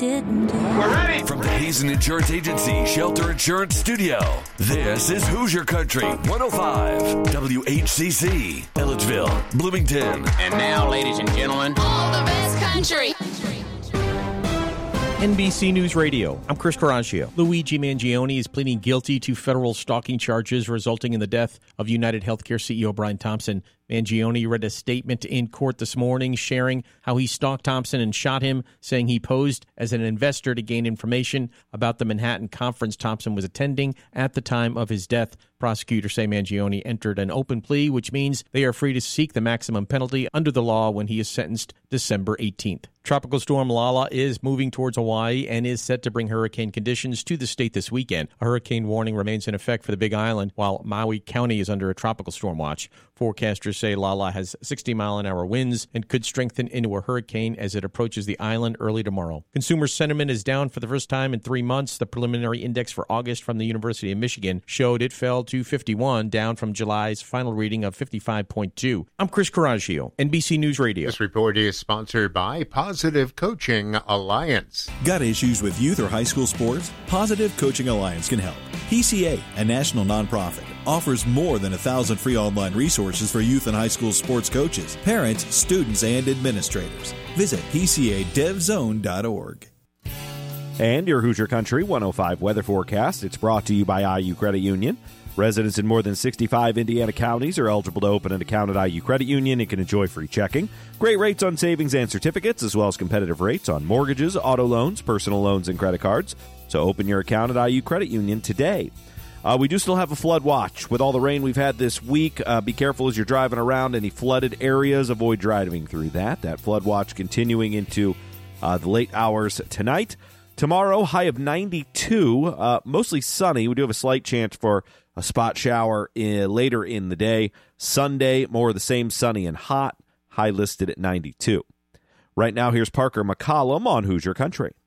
didn't do. We're ready. From the Hazen Insurance Agency Shelter Insurance Studio, this is Hoosier Country 105 WHCC, Ellettsville, Bloomington. And now, ladies and gentlemen, all the best country. NBC News Radio. I'm Chris Caraccio. Luigi Mangione is pleading guilty to federal stalking charges resulting in the death of United Healthcare CEO Brian Thompson. Mangione read a statement in court this morning sharing how he stalked Thompson and shot him, saying he posed as an investor to gain information about the Manhattan conference Thompson was attending at the time of his death. Prosecutors say Mangione entered an open plea, which means they are free to seek the maximum penalty under the law when he is sentenced December 18th. Tropical storm Lala is moving towards Hawaii and is set to bring hurricane conditions to the state this weekend. A hurricane warning remains in effect for the Big Island, while Maui County is under a tropical storm watch. Forecasters say Lala has 60-mile-an-hour winds and could strengthen into a hurricane as it approaches the island early tomorrow. Consumer sentiment is down for the first time in 3 months. The preliminary index for August from the University of Michigan showed it fell to 51, down from July's final reading of 55.2. I'm Chris Caraccio, NBC News Radio. This report is sponsored by Positive Coaching Alliance. Got issues with youth or high school sports? Positive Coaching Alliance can help. PCA, a national nonprofit, offers more than 1,000 free online resources for youth and high school sports coaches, parents, students, and administrators. Visit PCADevZone.org. And your Hoosier Country 105 weather forecast. It's brought to you by IU Credit Union. Residents in more than 65 Indiana counties are eligible to open an account at IU Credit Union and can enjoy free checking. Great rates on savings and certificates, as well as competitive rates on mortgages, auto loans, personal loans, and credit cards. So open your account at IU Credit Union today. We do still have a flood watch. With all the rain we've had this week, be careful as you're driving around any flooded areas. Avoid driving through that. That flood watch continuing into the late hours tonight. Tomorrow, high of 92, mostly sunny. We do have a slight chance for a spot shower later in the day. Sunday, more of the same, sunny and hot. High listed at 92. Right now, here's Parker McCollum on Hoosier Country.